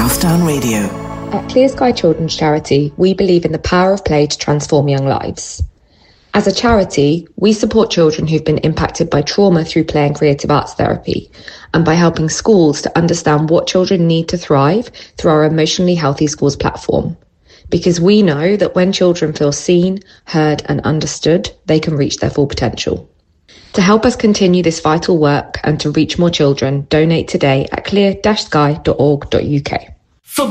Southdown Radio. At Clear Sky Children's Charity, we believe in the power of play to transform young lives. As a charity, we support children who've been impacted by trauma through play and creative arts therapy, and by helping schools to understand what children need to thrive through our Emotionally Healthy Schools platform. Because we know that when children feel seen, heard and understood, they can reach their full potential. To help us continue this vital work and to reach more children, donate today at clear-sky.org.uk.